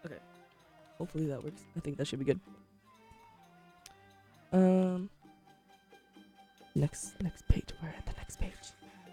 Okay. Hopefully that works. I think that should be good. Um, next page. We're at the next page.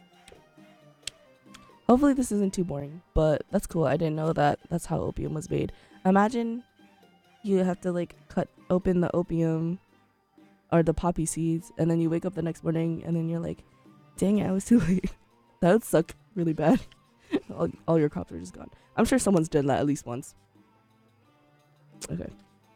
Hopefully this isn't too boring, but that's cool. I didn't know that that's how opium was made. Imagine you have to like cut open the opium or the poppy seeds, and then you wake up the next morning, and then you're like, "Dang it, I was too late." That would suck really bad. All your crops are just gone. I'm sure someone's done that at least once. Okay.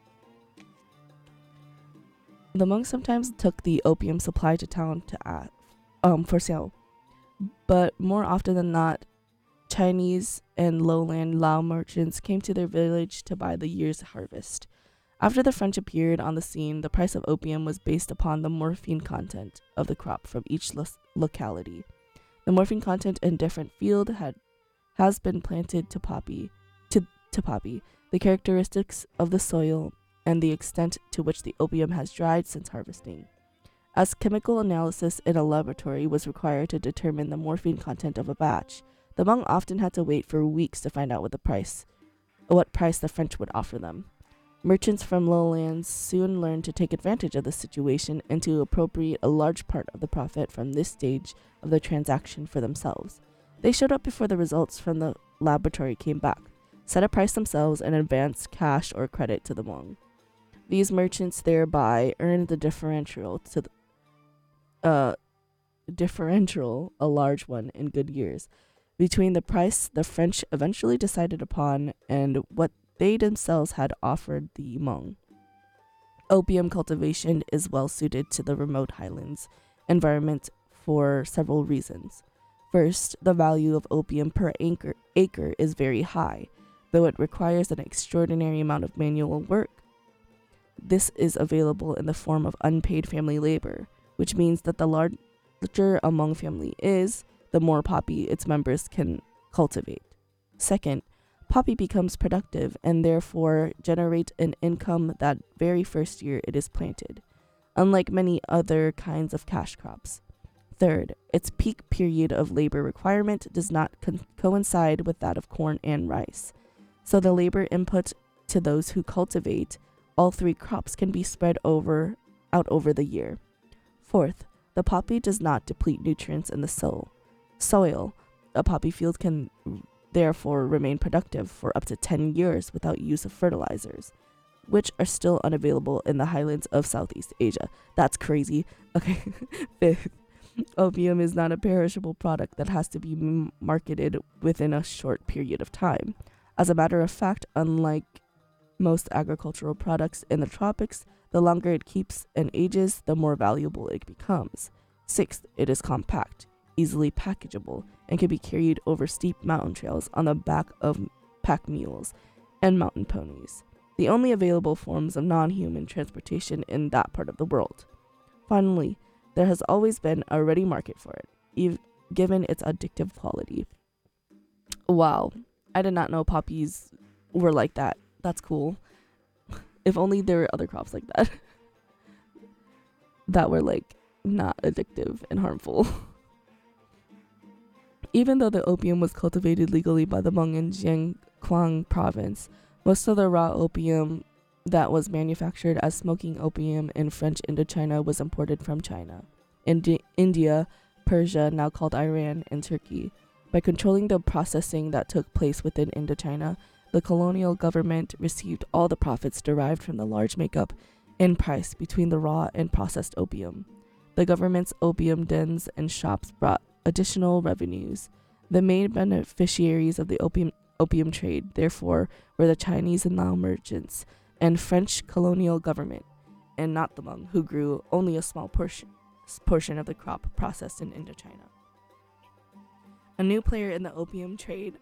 The monks sometimes took the opium supply to town for sale, but more often than not, Chinese and lowland Lao merchants came to their village to buy the year's harvest. After the French appeared on the scene, the price of opium was based upon the morphine content of the crop from each locality. The morphine content in different field has been planted to poppy. The characteristics of the soil and the extent to which the opium has dried since harvesting. As chemical analysis in a laboratory was required to determine the morphine content of a batch, the Hmong often had to wait for weeks to find out what price the French would offer them. Merchants from lowlands soon learned to take advantage of the situation and to appropriate a large part of the profit from this stage of the transaction for themselves. They showed up before the results from the laboratory came back, set a price themselves, and advanced cash or credit to the Hmong. These merchants thereby earned the differential, a large one in good years, between the price the French eventually decided upon and what they themselves had offered the Hmong. Opium cultivation is well suited to the remote highlands environment for several reasons. First, the value of opium per acre is very high, though it requires an extraordinary amount of manual work. This is available in the form of unpaid family labor, which means that the larger a Hmong family is, the more poppy its members can cultivate. Second, poppy becomes productive and therefore generate an income that very first year it is planted, unlike many other kinds of cash crops. Third, its peak period of labor requirement does not coincide with that of corn and rice, so the labor input to those who cultivate all three crops can be spread out over the year. Fourth, the poppy does not deplete nutrients in the soil. A poppy field can therefore remain productive for up to 10 years without use of fertilizers, which are still unavailable in the highlands of Southeast Asia. That's crazy. Okay. Fifth, opium is not a perishable product that has to be marketed within a short period of time. As a matter of fact, unlike most agricultural products in the tropics, the longer it keeps and ages, the more valuable it becomes. Sixth, it is compact, easily packageable, and can be carried over steep mountain trails on the back of pack mules and mountain ponies, the only available forms of non-human transportation in that part of the world. Finally, there has always been a ready market for it, given its addictive quality. Wow, I did not know poppies were like that. That's cool. If only there were other crops like that that were like not addictive and harmful. Even though the opium was cultivated legally by the Hmong in Jiangkwang province, most of the raw opium that was manufactured as smoking opium in French Indochina was imported from China, India, Persia, now called Iran, and Turkey. By controlling the processing that took place within Indochina, the colonial government received all the profits derived from the large makeup in price between the raw and processed opium. The government's opium dens and shops brought additional revenues. The main beneficiaries of the opium trade, therefore, were the Chinese and Lao merchants and French colonial government, and not the Hmong, who grew only a small portion of the crop processed in Indochina. A new player in the opium trade,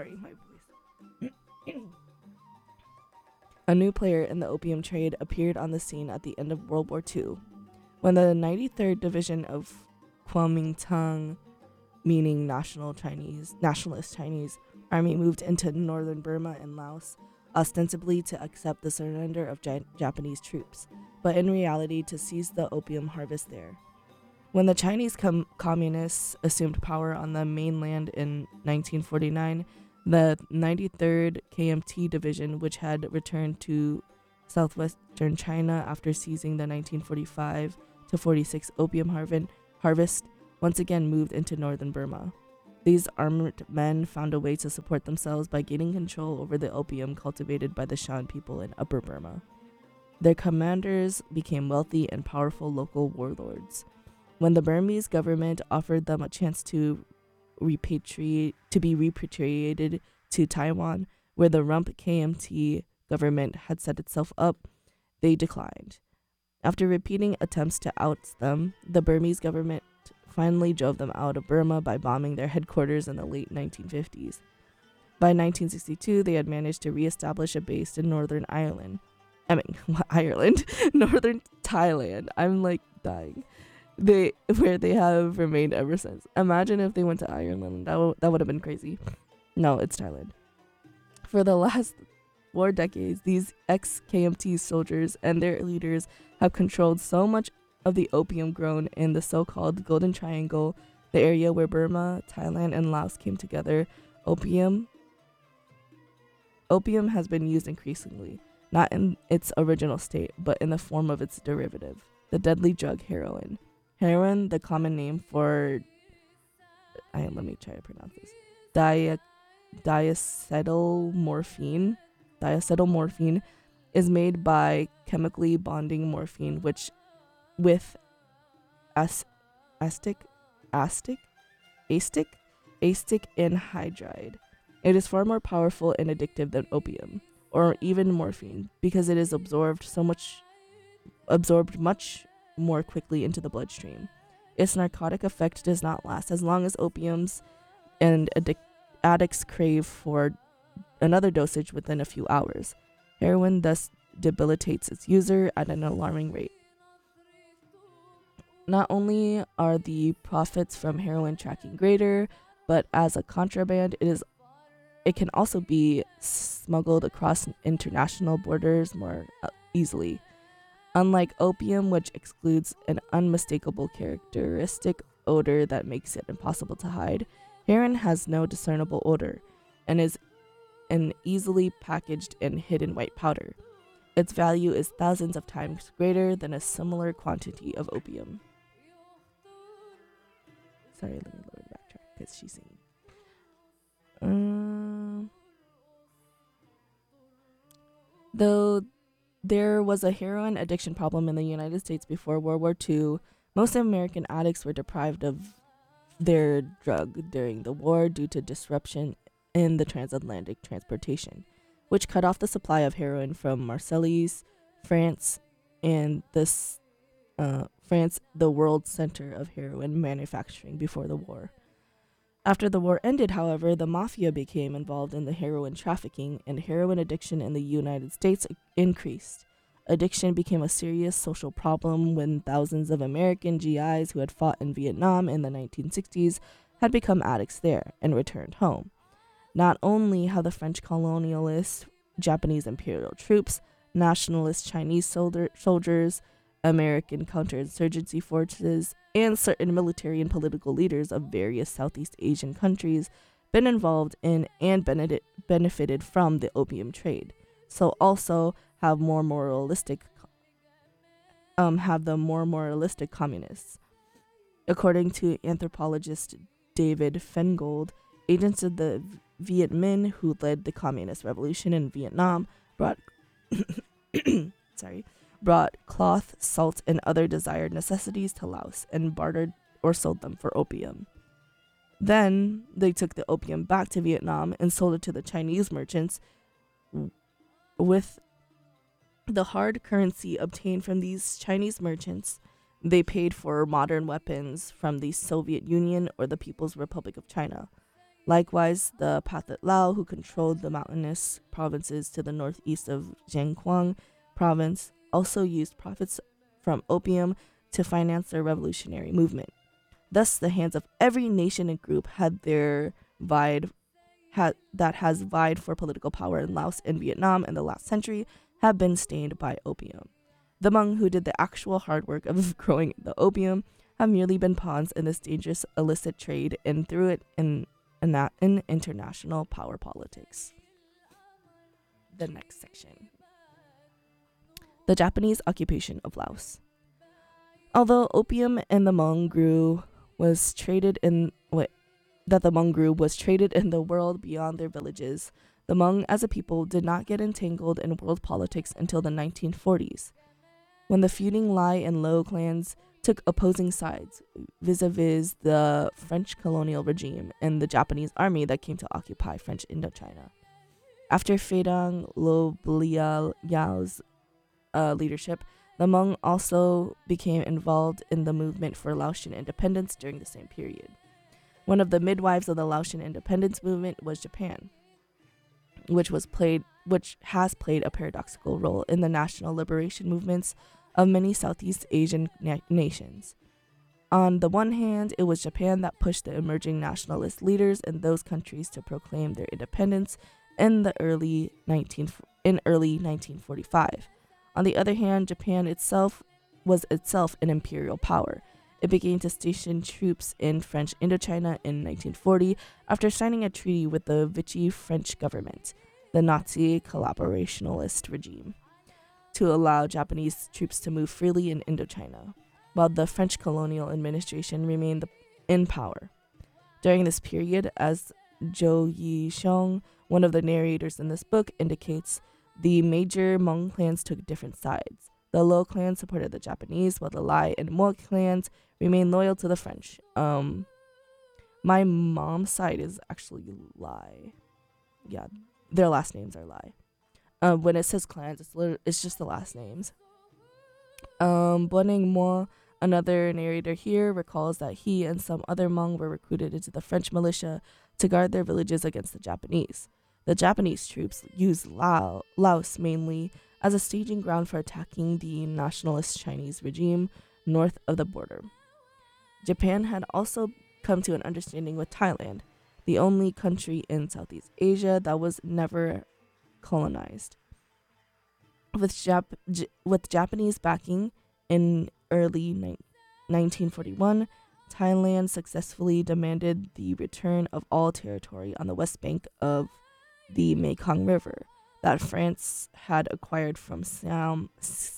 a new player in the opium trade appeared on the scene at the end of World War II, when the 93rd Division of Kuomintang, meaning Nationalist Chinese Army, moved into northern Burma and Laos, ostensibly to accept the surrender of Japanese troops, but in reality to seize the opium harvest there. When the Chinese communists assumed power on the mainland in 1949, The 93rd KMT Division, which had returned to southwestern China after seizing the 1945 to 46 opium harvest, once again moved into northern Burma. These armed men found a way to support themselves by gaining control over the opium cultivated by the Shan people in Upper Burma. Their commanders became wealthy and powerful local warlords. When the Burmese government offered them a chance to be repatriated to Taiwan, where the Rump KMT government had set itself up, they declined. After repeating attempts to oust them, the Burmese government finally drove them out of Burma by bombing their headquarters in the late 1950s. By 1962, they had managed to reestablish a base in Northern Ireland. Northern Thailand. I'm like dying. Where they have remained ever since. Imagine if they went to Ireland. That would have been crazy. No, it's Thailand. For the last 4 decades, these ex-KMT soldiers and their leaders have controlled so much of the opium grown in the so-called Golden Triangle, the area where Burma, Thailand, and Laos came together. Opium has been used increasingly, not in its original state, but in the form of its derivative, the deadly drug heroin. Heroin, the common name for, let me try to pronounce this, diacetylmorphine. Diacetylmorphine is made by chemically bonding morphine, with acetic anhydride. It is far more powerful and addictive than opium, or even morphine, because it is absorbed much more quickly into the bloodstream. Its narcotic effect does not last as long as opiums, and addicts crave for another dosage within a few hours. Heroin thus debilitates its user at an alarming rate. Not only are the profits from heroin tracking greater, but as a contraband, it can also be smuggled across international borders more easily. Unlike opium, which excludes an unmistakable characteristic odor that makes it impossible to hide, heroin has no discernible odor and is an easily packaged and hidden white powder. Its value is thousands of times greater than a similar quantity of opium. Sorry, let me backtrack because she's singing. Though there was a heroin addiction problem in the United States before World War II, most American addicts were deprived of their drug during the war due to disruption in the transatlantic transportation, which cut off the supply of heroin from Marseilles, France, and the world center of heroin manufacturing before the war. After the war ended, however, the mafia became involved in the heroin trafficking, and heroin addiction in the United States increased. Addiction became a serious social problem when thousands of American GIs who had fought in Vietnam in the 1960s had become addicts there and returned home. Not only have the French colonialists, Japanese imperial troops, nationalist Chinese soldiers, American counterinsurgency forces, and certain military and political leaders of various Southeast Asian countries been involved in and benefited from the opium trade, so also have the more moralistic communists. According to anthropologist David Feingold, agents of the Viet Minh who led the communist revolution in Vietnam brought cloth, salt, and other desired necessities to Laos and bartered or sold them for opium. Then they took the opium back to Vietnam and sold it to the Chinese merchants. With the hard currency obtained from these Chinese merchants, they paid for modern weapons from the Soviet Union or the People's Republic of China. Likewise, the Pathet Lao, who controlled the mountainous provinces to the northeast of Jiangkwang province, also used profits from opium to finance their revolutionary movement. Thus, the hands of every nation and group that has vied for political power in Laos and Vietnam in the last century have been stained by opium. The Hmong who did the actual hard work of growing the opium have merely been pawns in this dangerous illicit trade, and through it in international power politics. The next section. The Japanese occupation of Laos. Although opium and the Hmong grew was traded in that the Hmong grew was traded in the world beyond their villages, the Hmong as a people did not get entangled in world politics until the 1940s, when the feuding Lai and Lo clans took opposing sides vis-a-vis the French colonial regime and the Japanese army that came to occupy French Indochina. After Phaedang Lo Yao's leadership, the Hmong also became involved in the movement for Laotian independence during the same period. One of the midwives of the Laotian independence movement was Japan, which has played a paradoxical role in the national liberation movements of many Southeast Asian nations. On the one hand, it was Japan that pushed the emerging nationalist leaders in those countries to proclaim their independence in early 1945. On the other hand, Japan was itself an imperial power. It began to station troops in French Indochina in 1940 after signing a treaty with the Vichy French government, the Nazi collaborationist regime, to allow Japanese troops to move freely in Indochina, while the French colonial administration remained in power. During this period, as Zhou Yixiong, one of the narrators in this book, indicates, the major Hmong clans took different sides. The Lo clan supported the Japanese, while the Lai and Mo clans remained loyal to the French. My mom's side is actually Lai. Yeah, their last names are Lai. When it says clans, it's just the last names. Boneng Mo, another narrator here, recalls that he and some other Hmong were recruited into the French militia to guard their villages against the Japanese. The Japanese troops used Laos mainly as a staging ground for attacking the nationalist Chinese regime north of the border. Japan had also come to an understanding with Thailand, the only country in Southeast Asia that was never colonized. With Japanese backing in early 1941, Thailand successfully demanded the return of all territory on the west bank of the Mekong River that France had acquired from Siam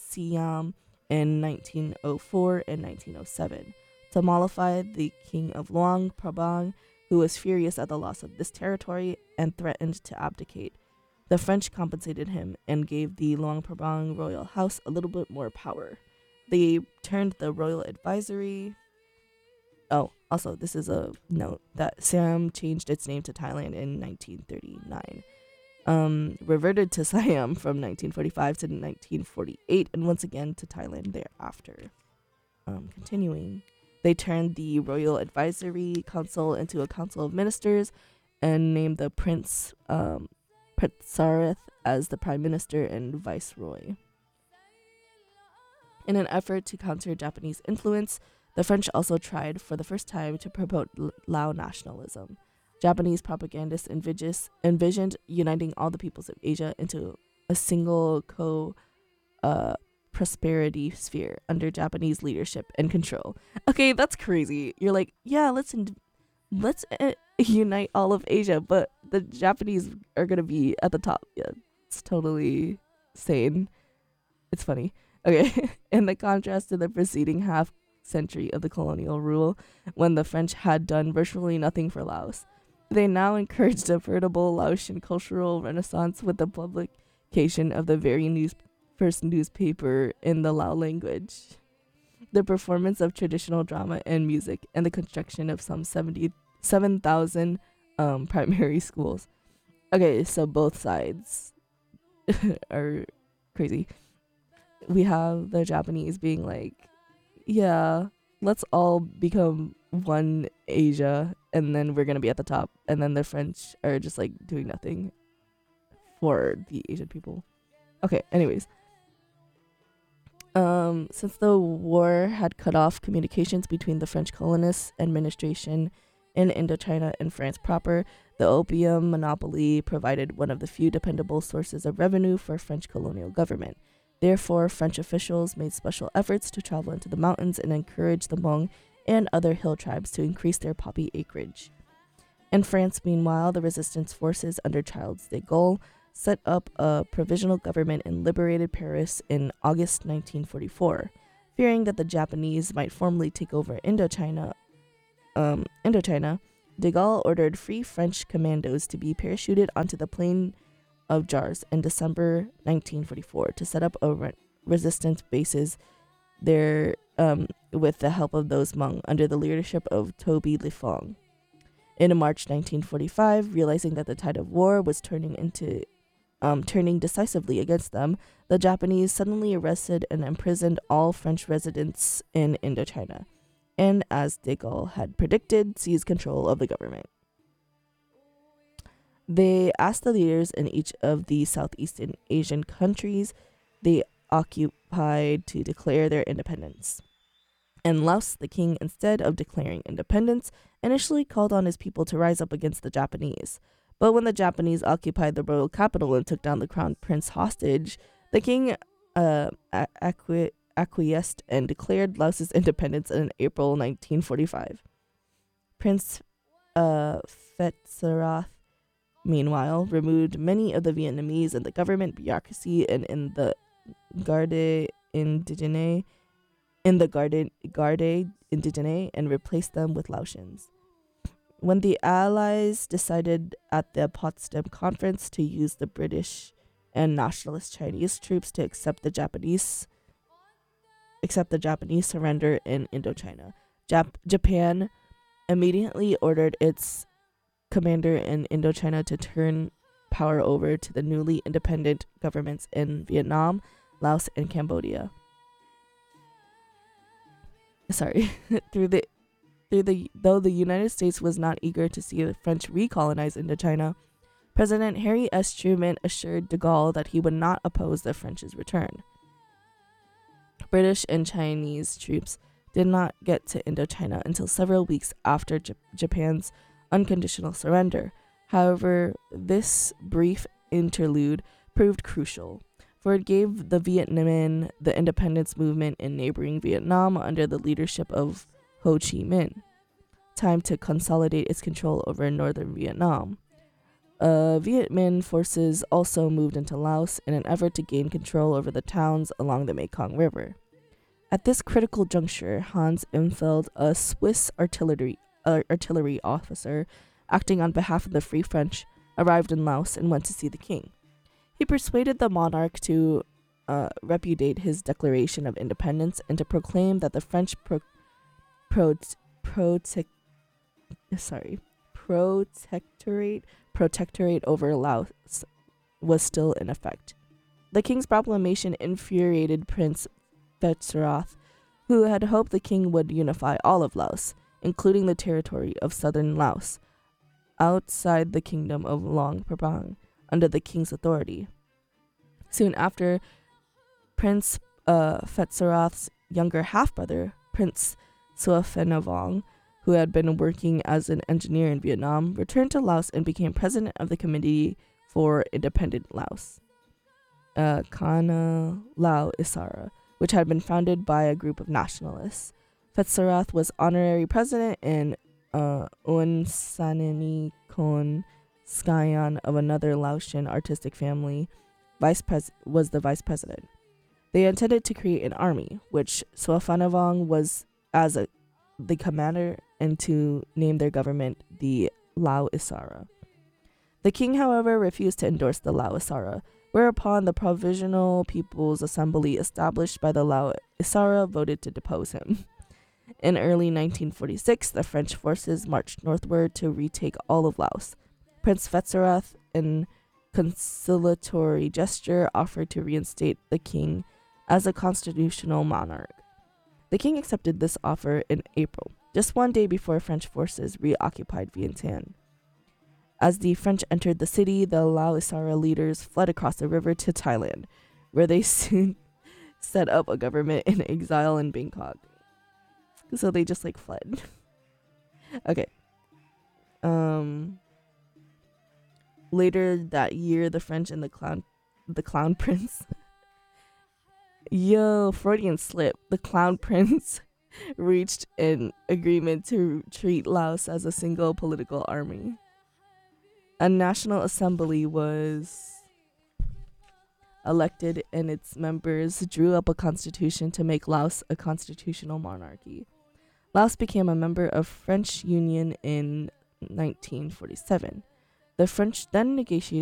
in 1904 and 1907 to mollify the king of Luang Prabang, who was furious at the loss of this territory and threatened to abdicate. The French compensated him and gave the Luang Prabang royal house a little bit more power. They turned the royal advisory. Oh, also, this is a note that Siam changed its name to Thailand in 1939. Reverted to Siam from 1945 to 1948, and once again to Thailand thereafter. Continuing, they turned the Royal Advisory Council into a council of ministers and named the Prince Sarith as the prime minister and viceroy. In an effort to counter Japanese influence, the French also tried for the first time to promote Lao nationalism. Japanese propagandists envisioned uniting all the peoples of Asia into a single prosperity sphere under Japanese leadership and control. Okay, that's crazy. You're like, yeah, let's unite all of Asia, but the Japanese are gonna be at the top. Yeah, it's totally sane. It's funny. Okay, in the contrast to the preceding half century of the colonial rule, when the French had done virtually nothing for Laos, they now encouraged a veritable Laotian cultural renaissance with the publication of the very first newspaper in the Lao language, the performance of traditional drama and music, and the construction of some 7,000 primary schools. Okay, so both sides are crazy. We have the Japanese being like, yeah, let's all become one Asia, and then we're gonna be at the top. And then the French are just like doing nothing for the Asian people. Okay, anyways. Since the war had cut off communications between the French colonists administration in Indochina and France proper, the opium monopoly provided one of the few dependable sources of revenue for French colonial government. Therefore, French officials made special efforts to travel into the mountains and encourage the Hmong and other hill tribes to increase their poppy acreage. In France, meanwhile, the resistance forces under Charles de Gaulle set up a provisional government and liberated Paris in August 1944. Fearing that the Japanese might formally take over Indochina, de Gaulle ordered Free French commandos to be parachuted onto the Plain of Jars in December 1944 to set up resistance bases there with the help of those Hmong under the leadership of Toby Lifong. In March 1945, realizing that the tide of war was turning decisively against them, the Japanese suddenly arrested and imprisoned all French residents in Indochina, and as de Gaulle had predicted, seized control of the government. They asked the leaders in each of the Southeast Asian countries they occupied to declare their independence. In Laos, the king, instead of declaring independence, initially called on his people to rise up against the Japanese. But when the Japanese occupied the royal capital and took down the crown prince hostage, the king acquiesced and declared Laos's independence in April 1945. Prince Phetsarath, meanwhile, removed many of the Vietnamese in the government bureaucracy and in the Garde Indigene and replaced them with Laotians. When the Allies decided at the Potsdam Conference to use the British and nationalist Chinese troops to accept the Japanese surrender in Indochina, Japan immediately ordered its commander in Indochina to turn power over to the newly independent governments in Vietnam, Laos, and Cambodia. Though the United States was not eager to see the French recolonize Indochina, President Harry S. Truman assured de Gaulle that he would not oppose the French's return. British and Chinese troops did not get to Indochina until several weeks after Japan's unconditional surrender. However, this brief interlude proved crucial, for it gave the Vietnamese the independence movement in neighboring Vietnam under the leadership of Ho Chi Minh time to consolidate its control over northern Vietnam. Viet Minh forces also moved into Laos in an effort to gain control over the towns along the Mekong River. At this critical juncture, Hans Imfeld, a Swiss artillery officer acting on behalf of the Free French, arrived in Laos and went to see the king. He persuaded the monarch to repudiate his declaration of independence and to proclaim that the French protectorate over Laos was still in effect. The king's proclamation infuriated Prince Phetsarath, who had hoped the king would unify all of Laos, including the territory of southern Laos, outside the kingdom of Luang Prabang, under the king's authority. Soon after, Prince Phetsarath's younger half-brother, Prince Souphanouvong, who had been working as an engineer in Vietnam, returned to Laos and became president of the Committee for Independent Laos, Khana Lao Isara, which had been founded by a group of nationalists. Phetsarath was honorary president and Un Sanini Kon Skyan of another Laotian artistic family was the vice president. They intended to create an army, which Souphanouvong was as the commander, and to name their government the Lao Isara. The king, however, refused to endorse the Lao Isara, whereupon the Provisional People's Assembly established by the Lao Isara voted to depose him. In early 1946, the French forces marched northward to retake all of Laos. Prince Phetsarath, in conciliatory gesture, offered to reinstate the king as a constitutional monarch. The king accepted this offer in April, just one day before French forces reoccupied Vientiane. As the French entered the city, the Lao Isara leaders fled across the river to Thailand, where they soon set up a government in exile in Bangkok. So they just fled. Okay. Later that year, the French and the Clown Prince. Freudian slip. The Clown Prince reached an agreement to treat Laos as a single political army. A national assembly was elected, and its members drew up a constitution to make Laos a constitutional monarchy. Laos became a member of French Union in 1947. The French then negotiated